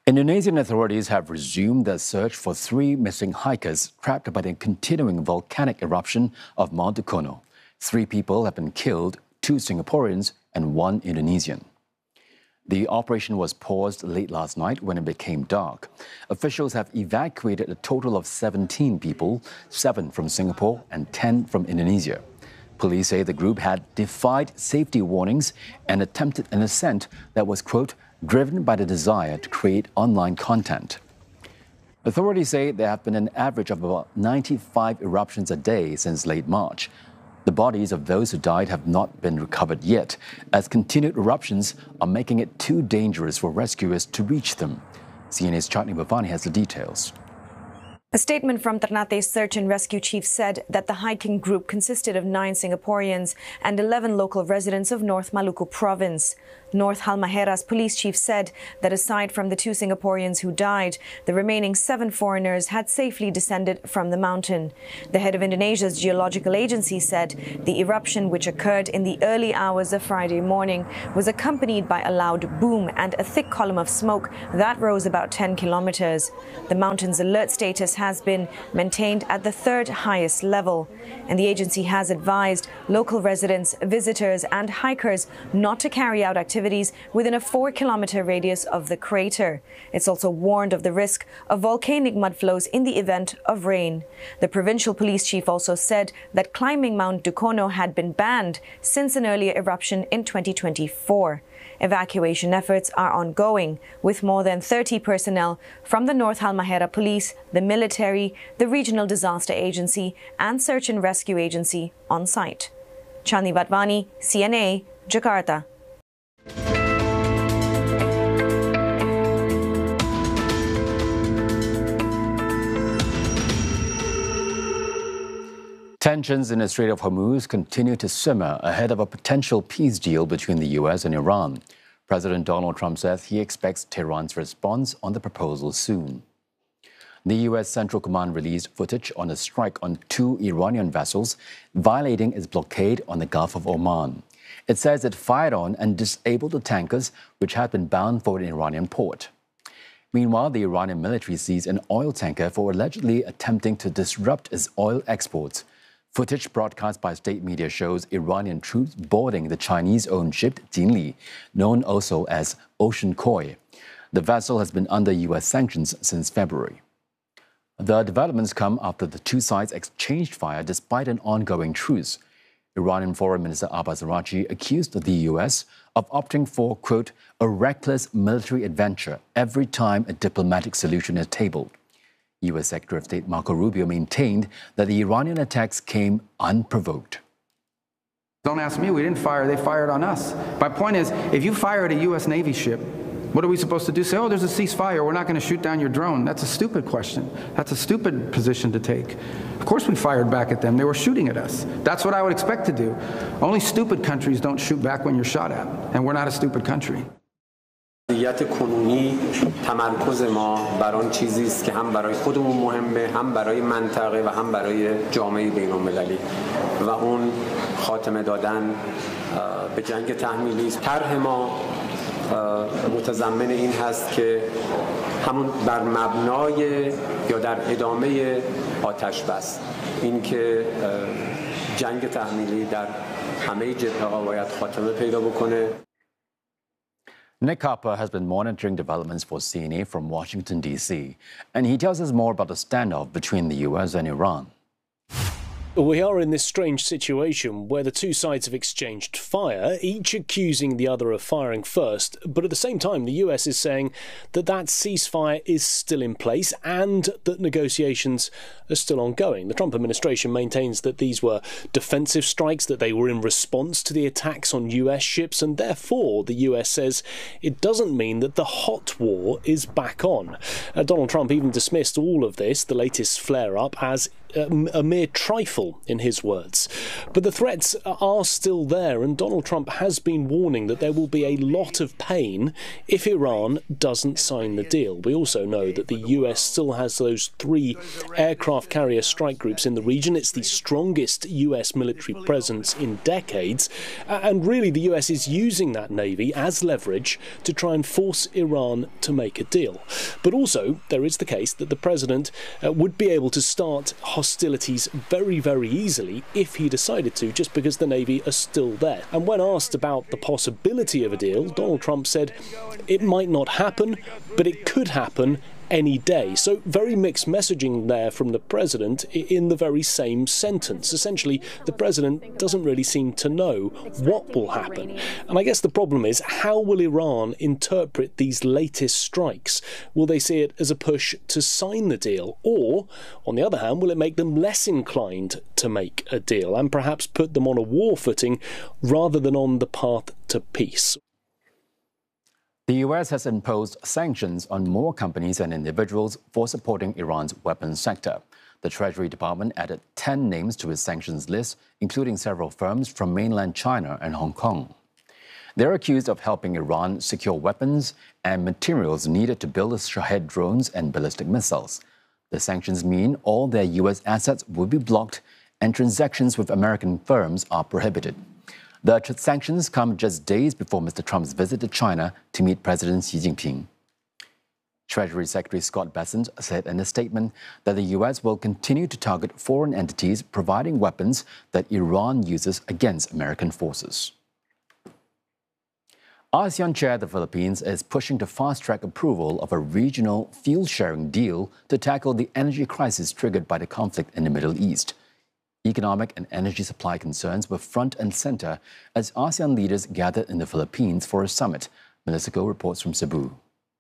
Indonesian authorities have resumed their search for 3 missing hikers trapped by the continuing volcanic eruption of Mount Dukono. 3 people have been killed, 2 Singaporeans and 1 Indonesian. The operation was paused late last night when it became dark. Officials have evacuated a total of 17 people, 7 from Singapore and 10 from Indonesia. Police say the group had defied safety warnings and attempted an ascent that was, quote, driven by the desire to create online content. Authorities say there have been an average of about 95 eruptions a day since late March. The bodies of those who died have not been recovered yet, as continued eruptions are making it too dangerous for rescuers to reach them. CNA's Chandni Bhavani has the details. A statement from Ternate's search and rescue chief said that the hiking group consisted of 9 Singaporeans and 11 local residents of North Maluku province. North Halmahera's police chief said that aside from the 2 Singaporeans who died, the remaining 7 foreigners had safely descended from the mountain. The head of Indonesia's geological agency said the eruption, which occurred in the early hours of Friday morning, was accompanied by a loud boom and a thick column of smoke that rose about 10 kilometers. The mountain's alert status has been maintained at the 3rd highest level, and the agency has advised local residents, visitors and hikers not to carry out activities within a 4-kilometer radius of the crater. It's also warned of the risk of volcanic mudflows in the event of rain. The provincial police chief also said that climbing Mount Dukono had been banned since an earlier eruption in 2024. Evacuation efforts are ongoing, with more than 30 personnel from the North Halmahera Police, the military, the Regional Disaster Agency and Search and Rescue Agency on site. Chandni Bhavani, CNA, Jakarta. Tensions in the Strait of Hormuz continue to simmer ahead of a potential peace deal between the U.S. and Iran. President Donald Trump says he expects Tehran's response on the proposal soon. The U.S. Central Command released footage on a strike on 2 Iranian vessels violating its blockade on the Gulf of Oman. It says it fired on and disabled the tankers which had been bound for an Iranian port. Meanwhile, the Iranian military seized an oil tanker for allegedly attempting to disrupt its oil exports. Footage broadcast by state media shows Iranian troops boarding the Chinese-owned ship Jinli, known also as Ocean Koi. The vessel has been under U.S. sanctions since February. The developments come after the 2 sides exchanged fire despite an ongoing truce. Iranian Foreign Minister Abbas Araghchi accused the U.S. of opting for, quote, a reckless military adventure every time a diplomatic solution is tabled. U.S. Secretary of State Marco Rubio maintained that the Iranian attacks came unprovoked. Don't ask me, we didn't fire, they fired on us. My point is, if you fire at a U.S. Navy ship, what are we supposed to do? Say, oh, there's a ceasefire, we're not going to shoot down your drone. That's a stupid question. That's a stupid position to take. Of course we fired back at them. They were shooting at us. That's what I would expect to do. Only stupid countries don't shoot back when you're shot at, and we're not a stupid country. وضعیت کنونی تمرکز ما بر آن چیزی است که هم برای خودمون مهمه، هم برای منطقه و هم برای جامعه بین‌المللی و اون خاتمه دادن به جنگ تحمیلی است. طرح ما متضمن این هست که همون بر مبنای یا در ادامه آتش بس این که جنگ تحمیلی در همه جبهه‌ها باید خاتمه پیدا بکنه. Nick Harper has been monitoring developments for CNA from Washington, D.C., and he tells us more about the standoff between the U.S. and Iran. We are in this strange situation where the 2 sides have exchanged fire, each accusing the other of firing first, but at the same time the US is saying that that ceasefire is still in place and that negotiations are still ongoing. The Trump administration maintains that these were defensive strikes, that they were in response to the attacks on US ships, and therefore the US says it doesn't mean that the hot war is back on. Donald Trump even dismissed all of this, the latest flare-up, as a mere trifle, in his words. But the threats are still there, and Donald Trump has been warning that there will be a lot of pain if Iran doesn't sign the deal. We also know that the US still has those 3 aircraft carrier strike groups in the region. It's the strongest US military presence in decades, and really the US is using that navy as leverage to try and force Iran to make a deal. But also there is the case that the president would be able to start hostilities very, very easily if he decided to, just because the navy are still there. And when asked about the possibility of a deal, Donald Trump said it might not happen, but it could happen any day. So very mixed messaging there from the president in the very same sentence. Essentially, the president doesn't really seem to know what will happen. And I guess the problem is, how will Iran interpret these latest strikes? Will they see it as a push to sign the deal? Or, on the other hand, will it make them less inclined to make a deal and perhaps put them on a war footing rather than on the path to peace? The US has imposed sanctions on more companies and individuals for supporting Iran's weapons sector. The Treasury Department added 10 names to its sanctions list, including several firms from mainland China and Hong Kong. They're accused of helping Iran secure weapons and materials needed to build the Shahed drones and ballistic missiles. The sanctions mean all their US assets will be blocked and transactions with American firms are prohibited. The sanctions come just days before Mr. Trump's visit to China to meet President Xi Jinping. Treasury Secretary Scott Bessent said in a statement that the U.S. will continue to target foreign entities providing weapons that Iran uses against American forces. ASEAN Chair the Philippines is pushing to fast-track approval of a regional fuel-sharing deal to tackle the energy crisis triggered by the conflict in the Middle East. Economic and energy supply concerns were front and center as ASEAN leaders gathered in the Philippines for a summit. Melissa Goh reports from Cebu.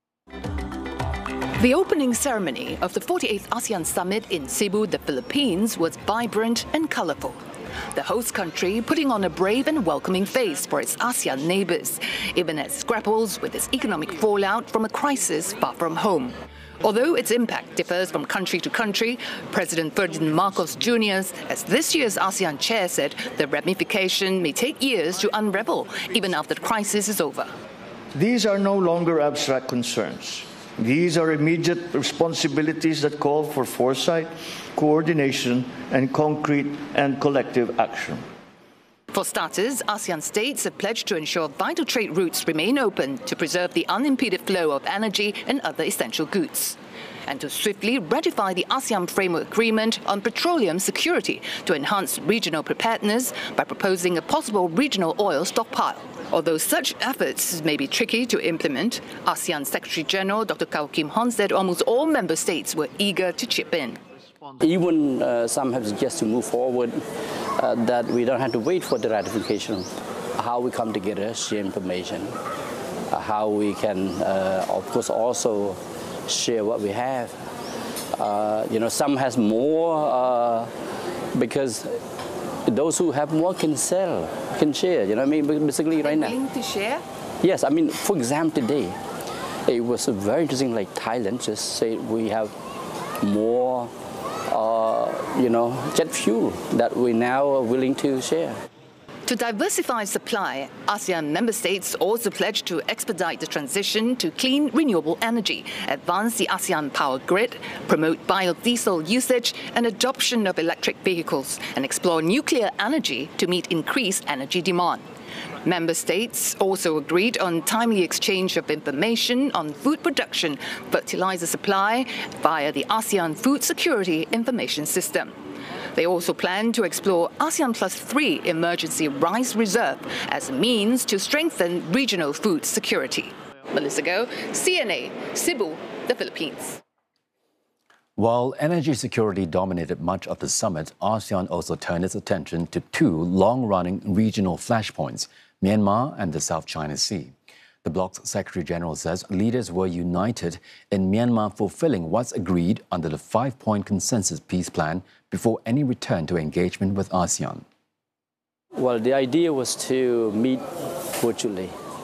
The opening ceremony of the 48th ASEAN Summit in Cebu, the Philippines, was vibrant and colorful. The host country putting on a brave and welcoming face for its ASEAN neighbors, even as it grapples with its economic fallout from a crisis far from home. Although its impact differs from country to country, President Ferdinand Marcos Jr., as this year's ASEAN chair, said the ramification may take years to unravel, even after the crisis is over. These are no longer abstract concerns. These are immediate responsibilities that call for foresight, coordination, and concrete and collective action. For starters, ASEAN states have pledged to ensure vital trade routes remain open to preserve the unimpeded flow of energy and other essential goods, and to swiftly ratify the ASEAN Framework Agreement on petroleum security to enhance regional preparedness by proposing a possible regional oil stockpile. Although such efforts may be tricky to implement, ASEAN Secretary-General Dr. Kao Kim Hon said almost all member states were eager to chip in. Even some have suggested to move forward, that we don't have to wait for the ratification. How we come together, share information, how we can, of course, also share what we have. Some has more because those who have more can sell, can share. You know what I mean? Basically, right now. Willing to share? Yes, I mean, for example, today, it was very interesting. Like Thailand just said we have more. Jet fuel that we now are willing to share. To diversify supply, ASEAN member states also pledged to expedite the transition to clean, renewable energy, advance the ASEAN power grid, promote biodiesel usage and adoption of electric vehicles, and explore nuclear energy to meet increased energy demand. Member states also agreed on timely exchange of information on food production, fertilizer supply via the ASEAN Food Security Information System. They also plan to explore ASEAN +3 emergency rice reserve as a means to strengthen regional food security. Melissa Goh, CNA, Cebu, the Philippines. While energy security dominated much of the summit, ASEAN also turned its attention to 2 long-running regional flashpoints, Myanmar and the South China Sea. The bloc's Secretary General says leaders were united in Myanmar fulfilling what's agreed under the 5-point consensus peace plan before any return to engagement with ASEAN. Well, the idea was to meet virtually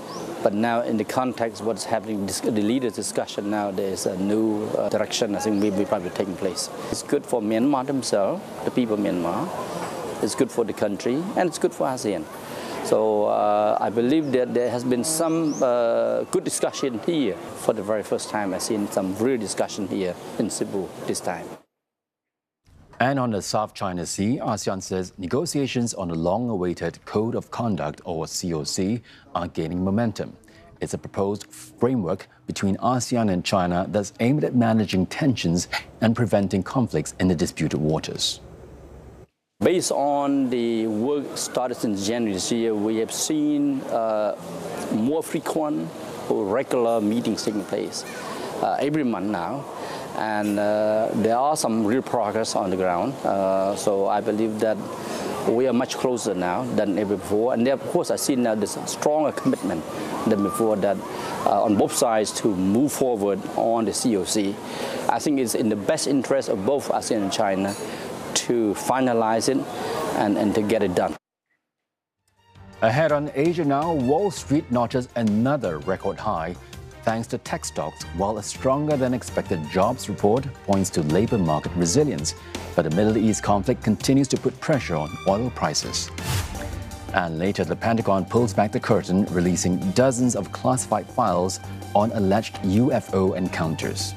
But now in the context what's happening, the leaders' discussion now, there's a new direction I think will be probably taking place. It's good for Myanmar themselves, the people of Myanmar. It's good for the country, and it's good for ASEAN. So I believe that there has been some good discussion here. For the very first time, I've seen some real discussion here in Cebu this time. And on the South China Sea, ASEAN says negotiations on the long-awaited Code of Conduct, or COC, are gaining momentum. It's a proposed framework between ASEAN and China that's aimed at managing tensions and preventing conflicts in the disputed waters. Based on the work started since January this year, we have seen more frequent or regular meetings taking place every month now. And there are some real progress on the ground. So I believe that we are much closer now than ever before. And there, of course, I see now there's a stronger commitment than before that on both sides to move forward on the COC. I think it's in the best interest of both ASEAN and China to finalize it and to get it done. Ahead on Asia Now, Wall Street notches another record high thanks to tech stocks, while a stronger than expected jobs report points to labor market resilience. But the Middle East conflict continues to put pressure on oil prices. And later, the Pentagon pulls back the curtain, releasing dozens of classified files on alleged UFO encounters.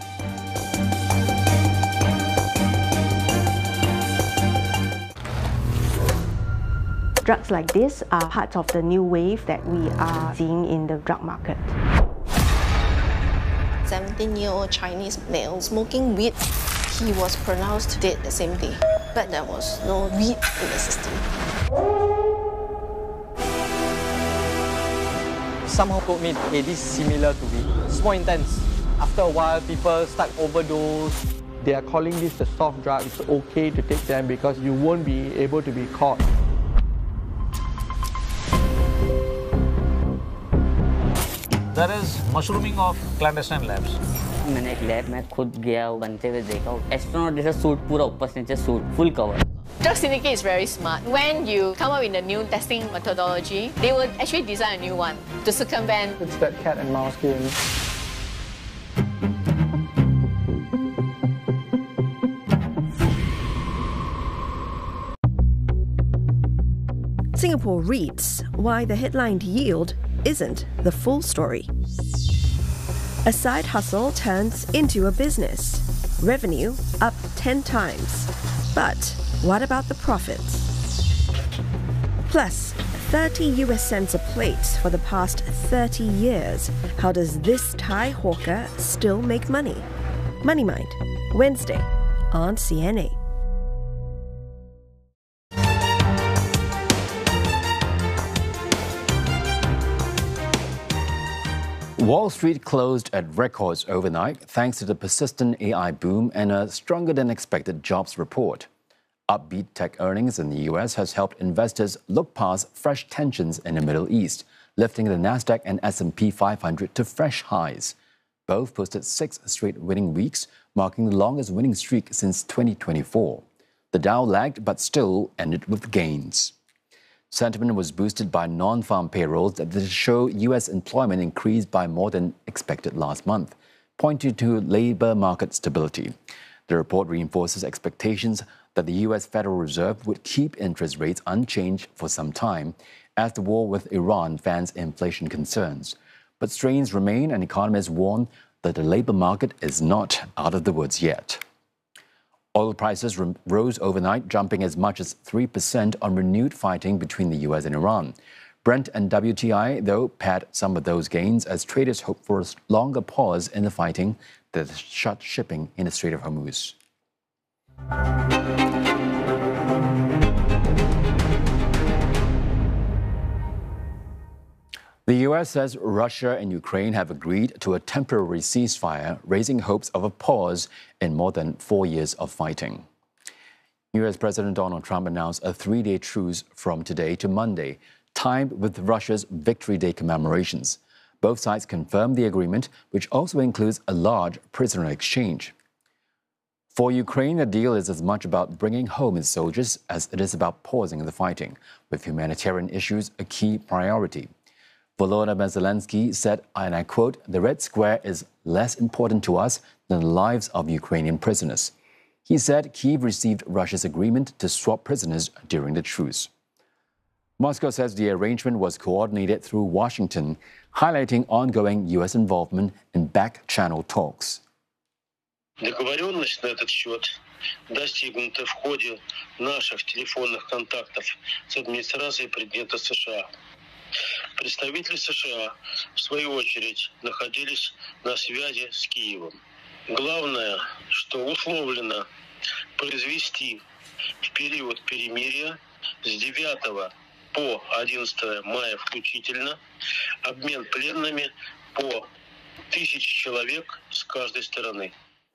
Drugs like this are part of the new wave that we are seeing in the drug market. 17-year-old Chinese male smoking weed. He was pronounced dead the same day, but there was no weed in the system. Somehow told me, hey, this is similar to weed. It's more intense. After a while, people start overdose. They are calling this the soft drug. It's okay to take them because you won't be able to be caught. There is mushrooming of clandestine labs. मैंने एक lab में खुद गया बनते हुए देखा astronaut जैसा suit पूरा ऊपर से नीचे suit full cover Drug syndicate is very smart. When you come up with a new testing methodology, they will actually design a new one to circumvent. It's that cat and mouse game. Singapore reads why the headlined yield isn't the full story. A side hustle turns into a business. Revenue up 10 times. But what about the profits? Plus, 30 US cents a plate for the past 30 years. How does this Thai hawker still make money? Money Mind, Wednesday on CNA. Wall Street closed at records overnight thanks to the persistent AI boom and a stronger than expected jobs report. Upbeat tech earnings in the US has helped investors look past fresh tensions in the Middle East, lifting the Nasdaq and S&P 500 to fresh highs. Both posted 6 straight winning weeks, marking the longest winning streak since 2024. The Dow lagged but still ended with gains. Sentiment was boosted by non-farm payrolls that show U.S. employment increased by more than expected last month, pointing to labor market stability. The report reinforces expectations that the U.S. Federal Reserve would keep interest rates unchanged for some time as the war with Iran fans inflation concerns. But strains remain, and economists warn that the labor market is not out of the woods yet. Oil prices rose overnight, jumping as much as 3% on renewed fighting between the U.S. and Iran. Brent and WTI, though, pad some of those gains as traders hope for a longer pause in the fighting that shut shipping in the Strait of Hormuz. The U.S. says Russia and Ukraine have agreed to a temporary ceasefire, raising hopes of a pause in more than 4 years of fighting. U.S. President Donald Trump announced a 3-day truce from today to Monday, timed with Russia's Victory Day commemorations. Both sides confirmed the agreement, which also includes a large prisoner exchange. For Ukraine, the deal is as much about bringing home its soldiers as it is about pausing the fighting, with humanitarian issues a key priority. Volodymyr Zelensky said, and I quote, "The Red Square is less important to us than the lives of Ukrainian prisoners." He said Kyiv received Russia's agreement to swap prisoners during the truce. Moscow says the arrangement was coordinated through Washington, highlighting ongoing U.S. involvement in back-channel talks. Договоренность на этот счет достигнута в ходе наших телефонных контактов с администрацией президента США. Представители США, в свою очередь, находились на связи с Киевом. Главное, что условлено произвести в период перемирия с 9 по 11 мая включительно обмен пленными по 1000 человек с каждой стороны.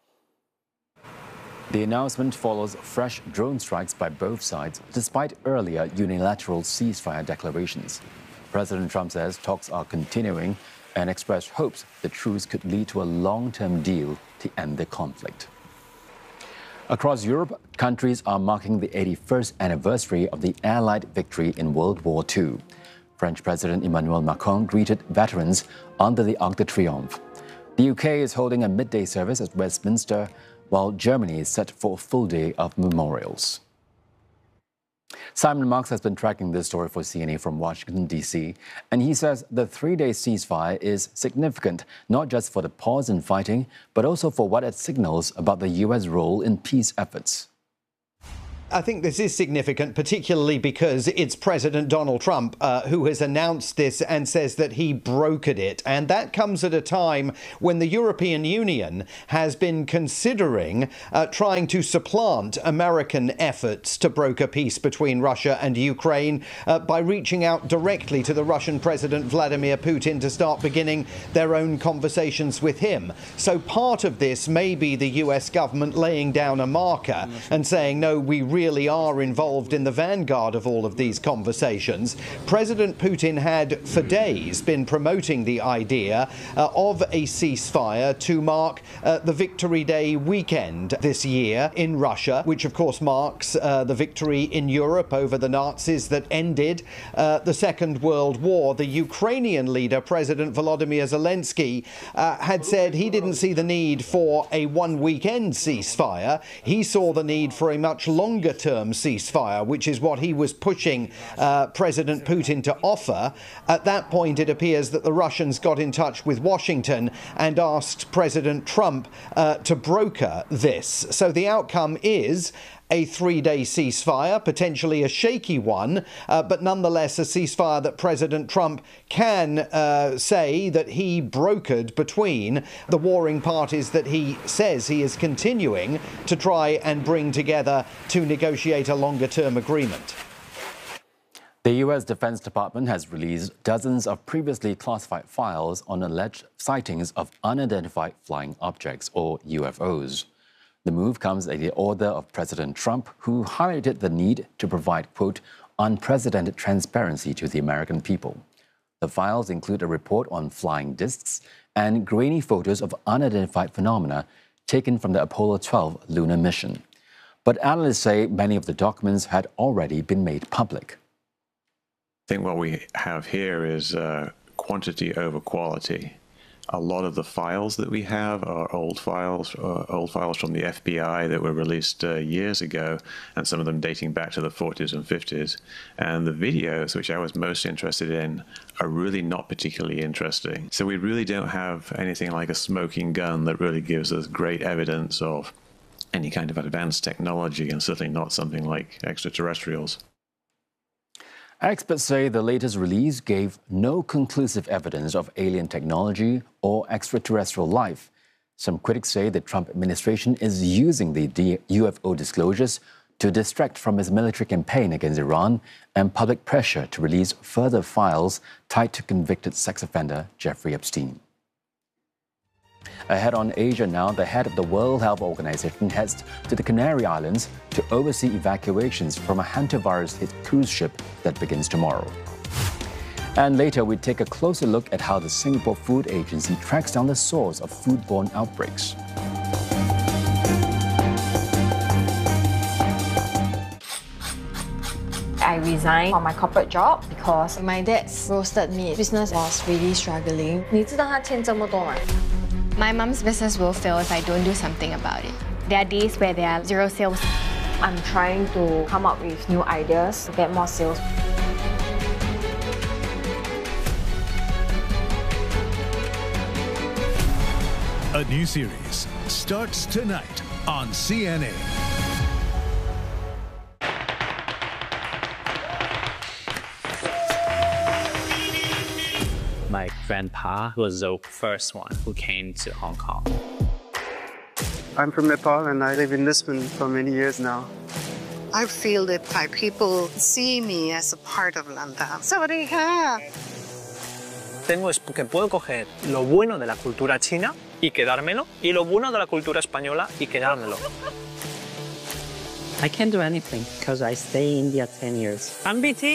The announcement follows fresh drone strikes by both sides, despite earlier unilateral ceasefire declarations. President Trump says talks are continuing and expressed hopes the truce could lead to a long-term deal to end the conflict. Across Europe, countries are marking the 81st anniversary of the Allied victory in World War II. French President Emmanuel Macron greeted veterans under the Arc de Triomphe. The UK is holding a midday service at Westminster, while Germany is set for a full day of memorials. Simon Marks has been tracking this story for CNA from Washington, D.C., and he says the three-day ceasefire is significant not just for the pause in fighting, but also for what it signals about the U.S. role in peace efforts. I think this is significant, particularly because it's President Donald Trump who has announced this and says that he brokered it. And that comes at a time when the European Union has been considering trying to supplant American efforts to broker peace between Russia and Ukraine by reaching out directly to the Russian President Vladimir Putin to start beginning their own conversations with him. So part of this may be the US government laying down a marker and saying, no, we really are involved in the vanguard of all of these conversations. President Putin had for days been promoting the idea of a ceasefire to mark the Victory Day weekend this year in Russia, which of course marks the victory in Europe over the Nazis that ended the Second World War. The Ukrainian leader, President Volodymyr Zelensky, had said he didn't see the need for a one-weekend ceasefire. He saw the need for a much longer-term ceasefire, which is what he was pushing President Putin to offer. At that point, it appears that the Russians got in touch with Washington and asked President Trump to broker this. So the outcome is a three-day ceasefire, potentially a shaky one, but nonetheless a ceasefire that President Trump can say that he brokered between the warring parties that he says he is continuing to try and bring together to negotiate a longer-term agreement. The U.S. Defense Department has released dozens of previously classified files on alleged sightings of unidentified flying objects, or UFOs. The move comes at the order of President Trump, who highlighted the need to provide, quote, unprecedented transparency to the American people. The files include a report on flying discs and grainy photos of unidentified phenomena taken from the Apollo 12 lunar mission. But analysts say many of the documents had already been made public. I think what we have here is quantity over quality. A lot of the files that we have are old files from the FBI that were released years ago, and some of them dating back to the 40s and 50s. And the videos, which I was most interested in, are really not particularly interesting. So we really don't have anything like a smoking gun that really gives us great evidence of any kind of advanced technology, and certainly not something like extraterrestrials. Experts say the latest release gave no conclusive evidence of alien technology or extraterrestrial life. Some critics say the Trump administration is using the UFO disclosures to distract from its military campaign against Iran and public pressure to release further files tied to convicted sex offender Jeffrey Epstein. Ahead on Asia now, the head of the World Health Organization heads to the Canary Islands to oversee evacuations from a hantavirus-hit cruise ship that begins tomorrow. And later, we take a closer look at how the Singapore Food Agency tracks down the source of foodborne outbreaks. I resigned from my corporate job because my dad's roasted meat business was really struggling. 你知道他欠这么多吗？ My mom's business will fail if I don't do something about it. There are days where there are 0 sales. I'm trying to come up with new ideas to get more sales. A new series starts tonight on CNA. My grandpa was the first one who came to Hong Kong. I'm from Nepal and I live in Lisbon for many years now. I feel that Thai people see me as a part of Landa. Sawadee-ka! Tengo que puedo coger lo bueno de la cultura china y quedármelo, y lo bueno de la cultura española y quedármelo. I can't do anything because I stay in India 10 years. I'm BT.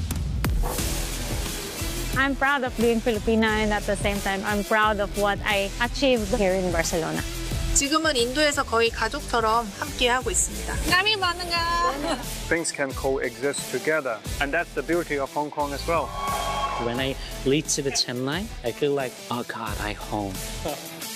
I'm proud of being Filipina and at the same time I'm proud of what I achieved here in Barcelona. 지금은 인도에서 거의 가족처럼 함께하고 있습니다. Things can coexist together, and that's the beauty of Hong Kong as well. When I lead to the Chennai, I feel like, oh God, I'm home.